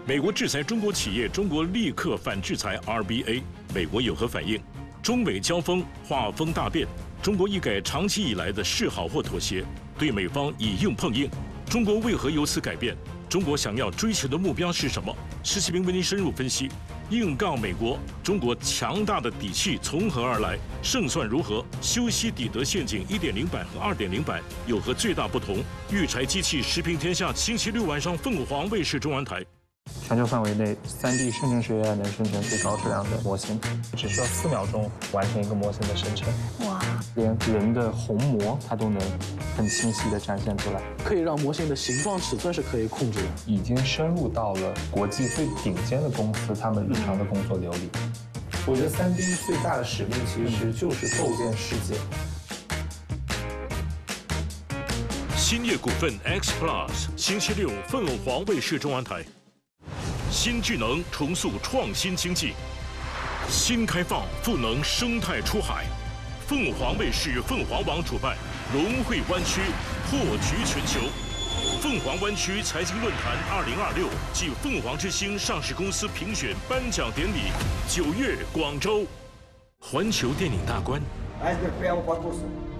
美国制裁中国企业，中国立刻反制裁 RBA， 美国有何反应？中美交锋，画风大变，中国一改长期以来的示好或妥协，对美方以硬碰硬。中国为何由此改变？中国想要追求的目标是什么？施启明为您深入分析。硬杠美国，中国强大的底气从何而来？胜算如何？修昔底德陷阱1.0版和2.0版有何最大不同？育柴机器食评天下，星期六晚上凤凰卫视中文台。 全球范围内，3D 生成式 AI 能生成最高质量的模型，只需要4秒钟完成一个模型的生成。哇！连人的虹膜它都能很清晰地展现出来， 可以让模型的形状、尺寸是可以控制的， 已经深入到了国际最顶尖的公司他们日常的工作流里。我觉得3D 最大的使命其实就是构建世界。 兴业股份 X Plus， 星期六凤凰卫视中文台。新智能重塑创新经济，新开放赋能生态出海。凤凰卫视、凤凰网主办融汇湾区，破局全球。凤凰湾区财经论坛2026暨凤凰之星上市公司评选颁奖典礼9月广州。环球电影大观。